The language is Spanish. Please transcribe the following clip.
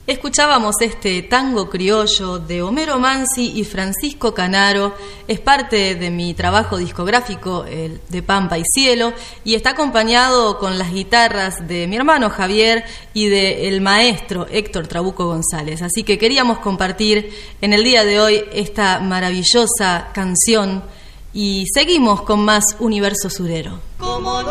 Escuchábamos este tango criollo de Homero Mansi y Francisco Canaro. Es parte de mi trabajo discográfico, el de Pampa y Cielo, y está acompañado con las guitarras de mi hermano Javier y del maestro Héctor Trabuco González. Así que queríamos compartir en el día de hoy esta maravillosa canción y seguimos con más Universo Surero.